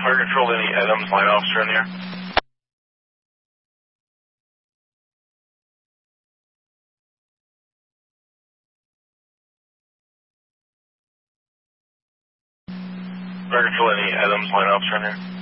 Fire Control, any Adams line officer in here? Fire Control, any Adams line officer in here?